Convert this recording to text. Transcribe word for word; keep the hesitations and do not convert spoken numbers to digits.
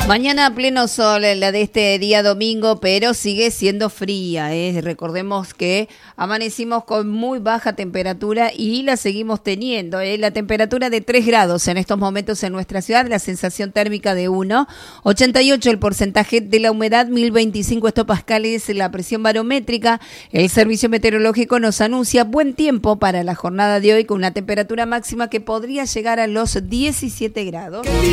Mañana a pleno sol, la de este día domingo, pero sigue siendo fría, ¿eh? Recordemos que amanecimos con muy baja temperatura y la seguimos teniendo, ¿eh? La temperatura de tres grados en estos momentos en nuestra ciudad, la sensación térmica de uno, ochenta y ocho el porcentaje de la humedad, mil veinticinco hectopascales la presión barométrica. El servicio meteorológico nos anuncia buen tiempo para la jornada de hoy con una temperatura máxima que podría llegar a los diecisiete grados.